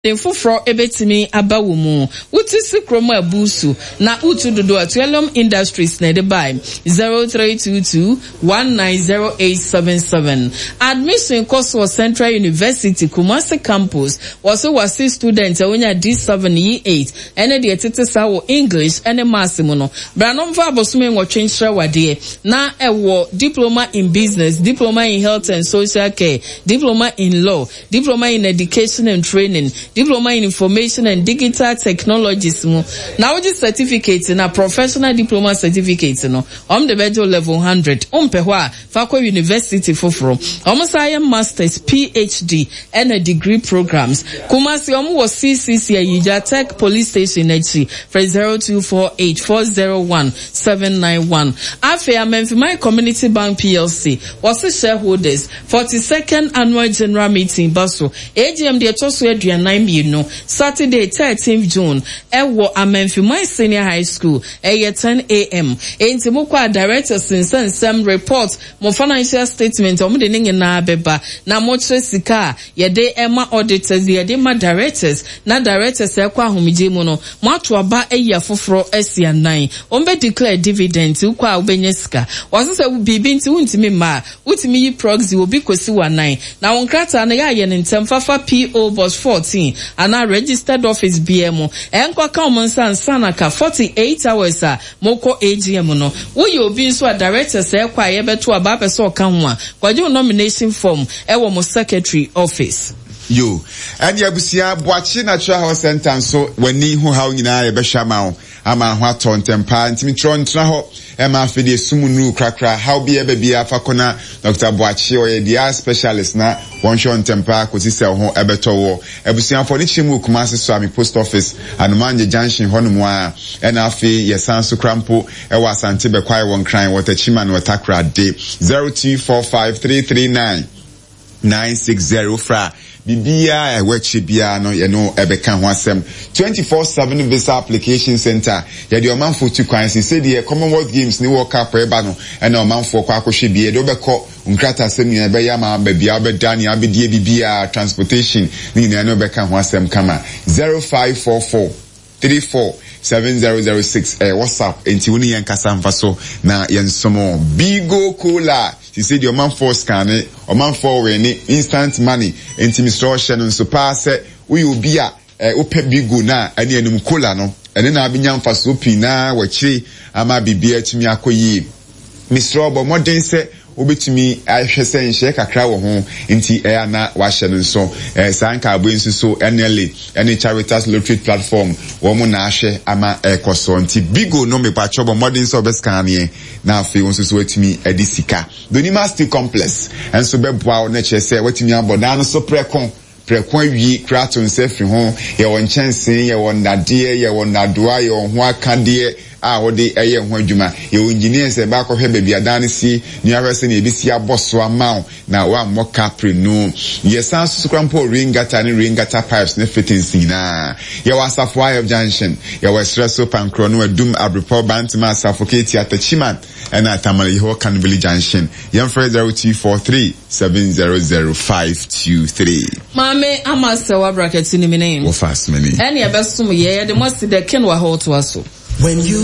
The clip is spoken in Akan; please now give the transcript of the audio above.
Fufro ebetimi abawumu utisi kroma abusu na utu dodo Atuelum Industries na de buy 0322190877. Admission course for Central University Kumasi campus was students onya D7 E8 ene de tete sawo English ene massimuno branom fa bosume wo twenchre wade na ewo diploma in business, diploma in health and social care, diploma in law, diploma in education and training, diploma in information and digital technologies mo na oji certificate na professional diploma certificate no the bejo level 100 pe a Fakwa University foforo science masters PhD and a degree programs Kumasi was CCC Yija Tech Police Station HC for 0248401791 Afe Amemfimai Community Bank PLC was the shareholders 42nd annual general meeting Baso AGM de Etosu Aduanan no Saturday 13th June ewo Amemfimai Senior High School 10 a.m. Entimukwa directors in some report mo financial statement de ninge na beba na mo sika yede ema auditors yede ma directors na directors ekwa homije mu no mo ato aba eya foforo esianan ombe declare dividend ukwa obenye sika wasese bibi nti untimi ma utimi yi proxy obi kosi wanan na wonkrata na ya ye ntem fafa PO Box 14 ana registered office BM enkwa ka omonsan ka 48 hours moko AGM no wo ye obi nso a directors ekwa ye beto aba pese oka ho a kwaje nomination form ewo mo secretary office yo and yabusia Boachi Natural Health Center so wani ho hawo nyina ye behwa ma ama ho atontempa ntimi trontra ho ema afede sumunu krakra how be ebe bia fakona Dr. Boachi o ye dia specialist na won shon tempa kosi se ho ebeto wo ebusia for ni chimu Kumasi so ami post office Anumanje junction honomu a ena afi yesan so krampo e wa Asante bekwai won kran watachima na watakra de 0245339960 fra bibia ewechi bia no ye no ebeka ho asem 24/7 visa application center ye de omanfo tu kwan say the Commonwealth Games ni World Cup eba no na omanfo kwa akohwe bia de obekọ nkrata asem ni ebe ya ma bia obedani abedie bibia transportation ni na no obeka ho asem kama 0544347006 WhatsApp enti woni yen kasa mfaso na yen somo Bigo Cola she said your man for scan or man for any instant money enti Mr. Shannon so pass we will be a open Bigo na ani enum cola no ene na abinya mfaso pina wachiri ama bibia tumi akoyi Mr. Obo modern say obetumi ahwese nhye kakra wo ho nti na wa hye no so sanka abuensu so NLA any Charitas Lottery platform wo mu na ahwe ama ekoso nti Bigo no me pacho bo modern so beskan na afi won so watumi edi sika Donima Steel Complex enso beboa na chese watumi aboda no so prekon wi kraton sefri ho ye won chansen ye won nade ye won nadoa ye won ho akade wode eye ho adwuma ye engineers e ba ko hwe bebia dan si ni awese na ebisi aboso amount na wa moka pre no ye san sukrampo ringata ni ringata pipes ne fittings na ye wa Safwa junction ye wa Stresso Pankro no adum abripo bantima suffocate atachiman na tamale ho Canville junction ye mfre 0243700523 mame amase wa bracket ni me name wo fast many ene e besum ye de mo si de ken wa ho to aso when you